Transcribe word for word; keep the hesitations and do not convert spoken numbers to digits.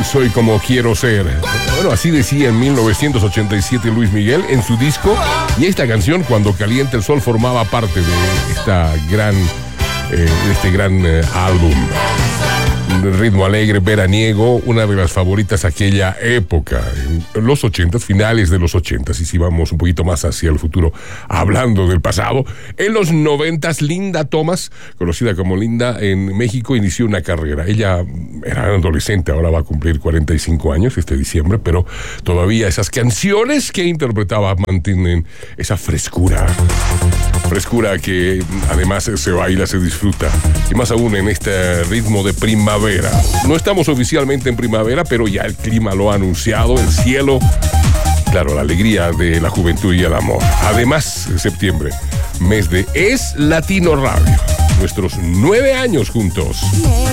soy como quiero ser. Bueno, así decía en mil novecientos ochenta y siete Luis Miguel en su disco, y esta canción, Cuando calienta el sol, formaba parte de esta gran, eh, de este gran eh, álbum. Un ritmo alegre, veraniego, una de las favoritas aquella época, en los ochentas, finales de los ochentas, y si vamos un poquito más hacia el futuro, hablando del pasado, en los noventas, Linda Thomas, conocida como Linda en México, inició una carrera. Ella era adolescente, ahora va a cumplir cuarenta y cinco años este diciembre, pero todavía esas canciones que interpretaba mantienen esa frescura. Frescura que además se baila, se disfruta, y más aún en este ritmo de primavera. No estamos oficialmente en primavera, pero ya el clima lo ha anunciado, el cielo, claro, la alegría de la juventud y el amor. Además, septiembre, mes de Es Latino Radio, nuestros nueve años juntos.